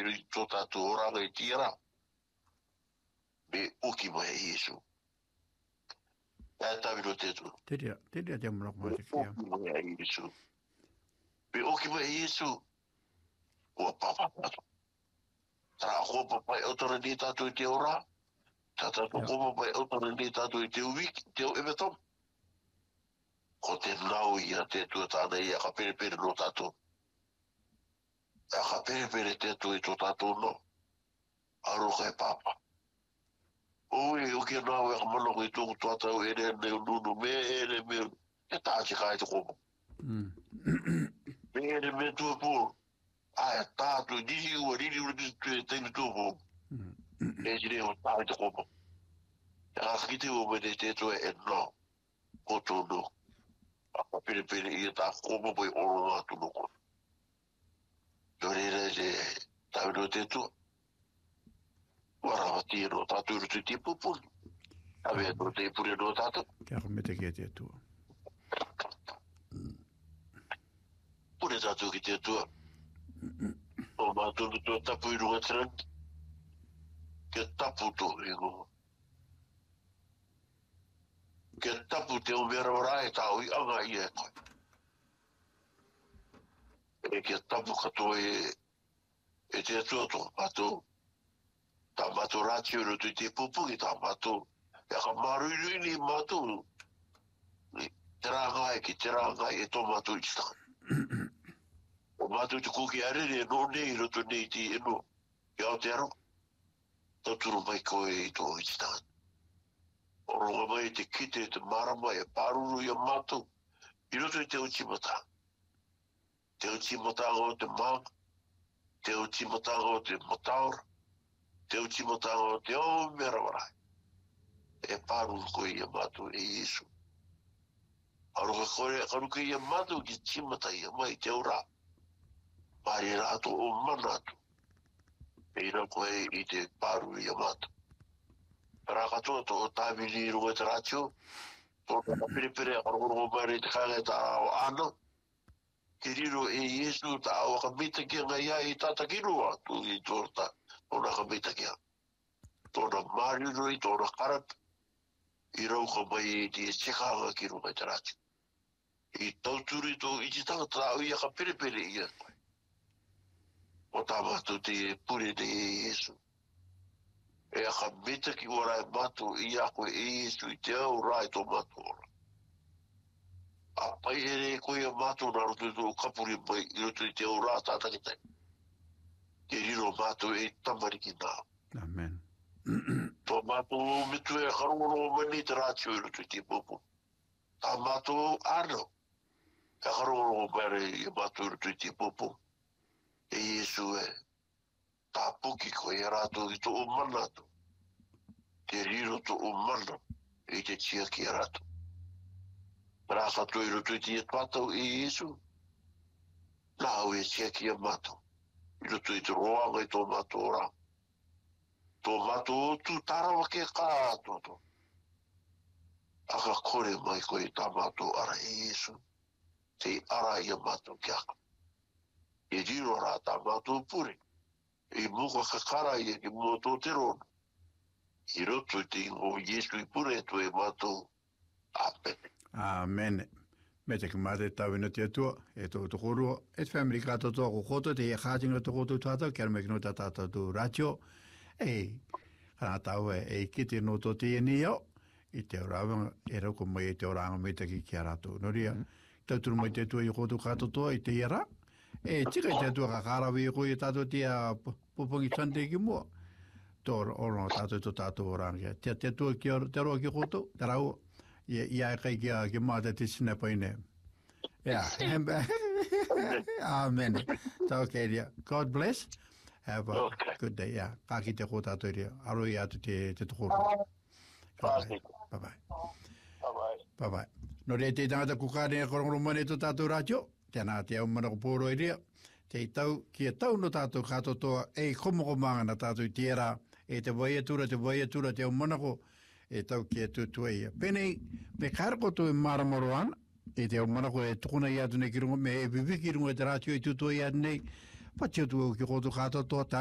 i tō tātou oranga i tira. Me oki mai Yesu. E tāwino tētu. Teria te mrak mai te kia. Oki mai Yesu. Me oki mai Yesu. Ua papa tātou. Tā hopa pai autora ni tātou i te ora. Tā tātou hopa pai autora ni tātou i te uwiki, te o emetom. Ko te nau i a tētua tāna i a ka pere no tātou. A ka pere tētua i tō tātou no. Aroka e papa. Oi, o que não é uma logo e tu tá ele no meio meu é tarde cai de como ele me tu por ah tá tu diz o ali tem tu por ele o tá de como a que te o medite tu é não o tu no a pere e tá como foi o lá tu no co dorere de tá no teto Wara tiro tatu tu tipo por ave do te por do tatu Kia me te kia te tua. por tatu ki te tu o ma tu tapu i runga tren ke tapu to ego ke tapu te o mera ora e tau i anga i e koe e ke tapu kato e te tu to pato tā mato rātio no tu te pupungi tā mato e ka marui ni mato te rāngai ki te rāngai e tō mato i titaka o mato te kuki arere no nei roto nei ti eno ki Aotearoa tau turu mai koe i tō i titaka o ronga mai te kite te marama e pāruru i a mato i roto i te uchimata o te mang te uchimata o te mataora te uchimotanga o te o mera warai. E pāru koe ia mātou e Yesu. Aroka koe karuka ia mātou ki timata ia mai te ora. Pāri rātou o manatu. E ina koe i te pāru ia mātou. Rā katoa tō o tāwini i runga te rātio. Tō ka pere arongo mai te kāngai tā o āna. Ke riro e Yesu tā o ka mita kia ngai ai i tāta kirua. Tū i tōrta. Tōna ka mita kia. Tōna māriroi, tōna karat. I rauka mai i te chekanga ki runga i te rāti. I tauturi tō i te tangata au i a ka pere i a koe. O tā mātou te pure te e Yesu. E a ka mita ki ora e mātou i a koe e Yesu i te au rai tō mātou ora. A pai ere koe a mātou nā roto i tō kapuri mai i roto i te au rā tātakitai. Ke riro mātou e tamariki nā. Amen. Tō mātou mitu e karongoro mani te rātio i roto i te popo. Tā mātou āno. E karongoro mare i mātou i roto i te popo. E Yesu e tā puki ko e rātou i tō o manatu. Te riro tō o mana i te tia ki a rātou. Rā katoa i roto i te patau e Yesu. Nā au e tia ki a mātou. I roto i te roanga i tō mātou ora. Tō mātou tū tārawa ke kātoto. Aka kore mai koe tā mātou ara e Yesu. Te ara i a mātou ki ako. E riro rā tā mātou pure. E muka kakara i e ki mua tō te rono. I roto i te ingo Yesu i pure to e mātou. Amen. Amen. Me te kimate tawina te atua, e tō korua, e te whamiri kato tō ko koto, te e kātinga tō koto tātou, kia me kino tā tātou tō rātio, kana tau e kite no tō te ni au, i te orawanga, e rauko mai e te oranga me te ki kia rātou. Noria, tauturu mai te atua i koto kato tō, i te iara, e tika i te atua ka kārawi i koe tātou te pupungi Sunday ki mua, tō oro tātou tō tātou oranga, te atua ki te roa ki koto, te rau, ia kai ki mata te sina paine. Yeah. Amen. So, okay, God bless. Have a good day. Yeah. Ka ki te kota to ria. Aroi atu te tokoro. Bye-bye. Bye-bye. No re te tangata kukane e korongoro mane to tātou rātio. Tēnā te au mana ko pōro i ria. Te tau, ki e tau no tātou katotoa e komoko mangana tātou i tērā. E te vaiatura, te au mana ko e tau ki e tutua ia. Penei, me karako tu e maramoro ana, e te au mana ko e tukuna i atu nei ki runga, me e viviki runga e te rātio i tutua i atu nei, patia tu au ki koto katotoa